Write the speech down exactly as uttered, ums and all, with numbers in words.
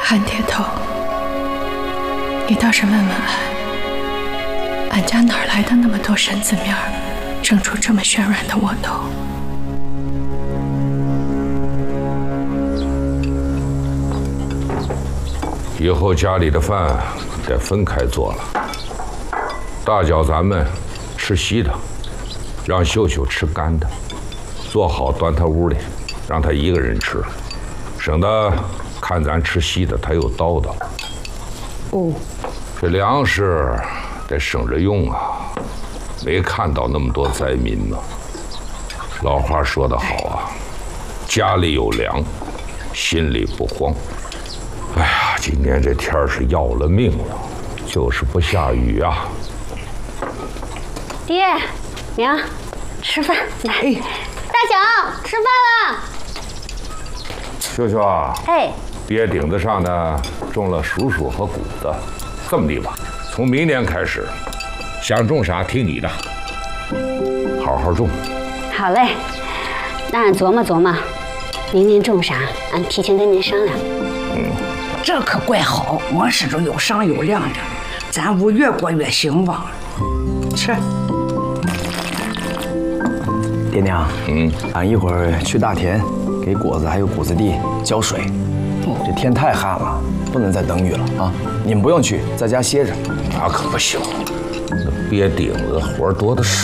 韩铁头，你倒是问问俺，俺家哪来的那么多身子面儿，蒸出这么暄软的窝头？ 以后家里的饭得分开做了。大叫咱们吃稀的，让秀秀吃干的，做好端他屋里，让他一个人吃，省得看咱吃稀的他又叨叨。 哦， 这粮食得省着用啊，没看到那么多灾民吗？老话说得好啊，家里有粮，心里不慌。哎呀，今年这天儿是要了命了，就是不下雨啊。 爹，娘，吃饭来。哎，大小，吃饭了。 秀秀啊， 哎， 爹顶子上呢种了薯薯和谷子，这么的吧，从明年开始，想种啥听你的，好好种。 好嘞，那俺琢磨琢磨，明年种啥，俺提前跟您商量。 嗯， 这可怪好，我是种有商有量的，咱屋越过越兴旺。吃。 爹娘， 嗯， 俺一会儿去大田，给果子还有谷子地浇水。这天太旱了，不能再等雨了啊！你们不用去，在家歇着。 那可不行，那鳖顶子活多的是。